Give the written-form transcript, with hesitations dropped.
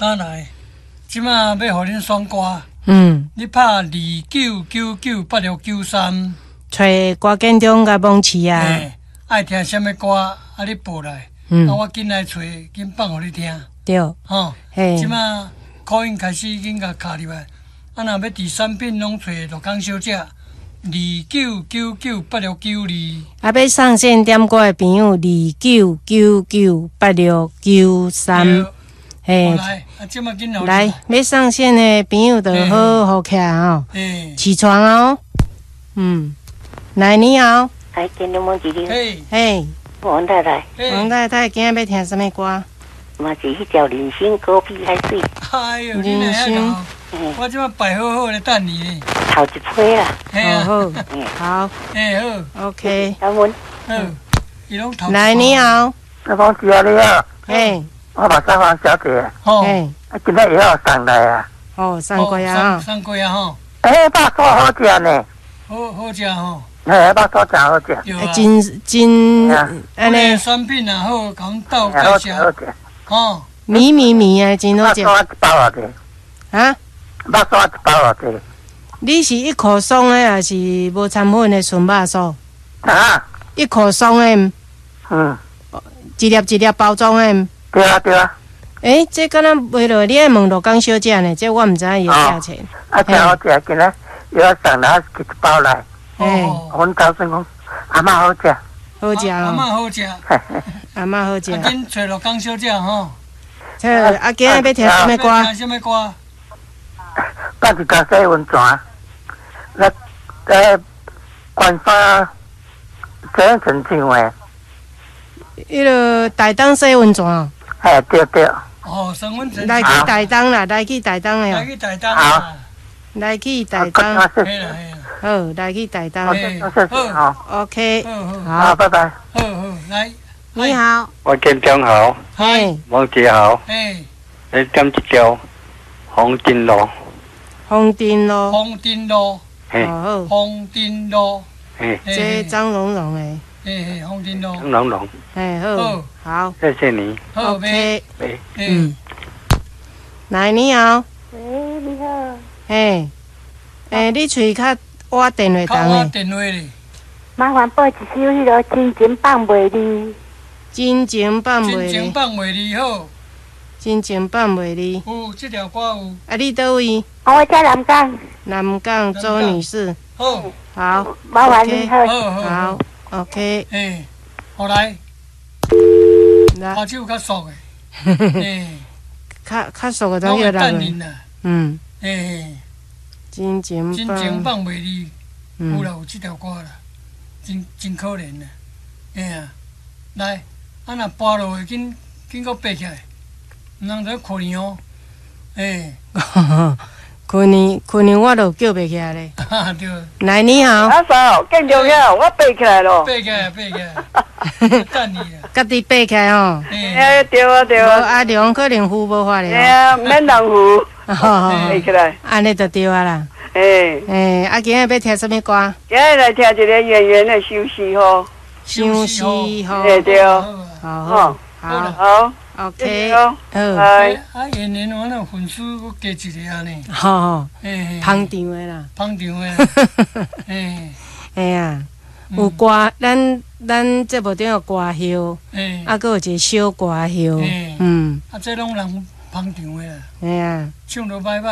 打来，即马要互恁选歌。你拍29998693， 找歌建中甲蒙市啊。 爱听什么歌，你报来，我紧来找，紧放互你听。 对， 吼，即马考音开始紧甲卡入来，若要第三品拢找罗江小姐。29998692， 要上线点歌的朋友29998693， 来，即马紧来，要上线的朋友就好好起来哦，起床哦，来你好， 来，建中蒙一零， 嘿， 王太太， 王太太今日要听什么歌？ 嘛是迄条人参果皮海水， 哎呦，你哪遐搞？我即马摆好好咧等你咧。 头一批啦， 好， 好 ，OK， 感恩， 伊拢头。 来，你好， 那方姐你好，我把三房小姐，今天也要上来啊， 上过啊， 上过啊吼， 肉酥好食呢， 好食吼， 肉酥真好食， 真， 安尼产品也好，讲倒介绍，吼， 米啊，真好食， 肉酥一包啊个， 啊， 肉酥一包啊个。 你是一颗松的还是无掺粉的纯肉酥？ 啊， 一颗松的，一粒一粒包装的。 对啊对啊。 这敢若为了你爱问罗江小姐呢，这我毋知影伊个价钱。 真好食，今日要上来一包来。阮头先讲阿嬷好食。 好食哦。 阿嬷好食。 阿嬷好食。 紧找罗江小姐吼。 今日要听什么歌？ 听什么歌？ 捌一家洗温泉。官方真陈唱的， 迄个台东洗温泉。 对。 升温泉。 来去台东啦，来去台东的。 来去台东啊。 来去台东。好，来去台东。 好 ，OK， 好，拜拜。 好，来。 你好。 我建中好。王姐好。你点一条红灯笼。 红灯笼。 红灯笼。 好。 红灯笼。 这张龙龙的。 红灯笼。 张龙龙。 好。 谢谢你。 OK。来，你好。 你好。 你喙较挖电话筒的。 电话咧。 麻烦播一首迄个真情放袂离。 真情放袂离。 真情放袂离好。 真情放袂离。 有，这条歌有。 你倒位？ 我在南港。 南港周女士。 好。 麻烦你好。 好 ，OK。 好来。拍手较熟的。 较熟的都要来。真情放袂离。有啦，有这条歌啦，真可怜啦。来，若跋落去，紧搁爬起来，毋通在困去哦。 困年我都叫爬起来咧。 对。 来，你好。 阿嫂，更重要，我爬起来咯。 爬起来。等你啦。 家己爬起来吼。 对啊。 无阿良可能扶无法咧。 免人扶。爬起来。 安尼就对啊啦。今日要听什么歌？ 今日来听一个演员的休息吼。 休息吼。 对。 好。OK， 演员我那粉丝我加一个安尼。 捧场的啦。 捧场的。 有歌，咱节目顶有歌后，搁有一个小歌后， 这拢人捧场的啦。 唱得歹歹。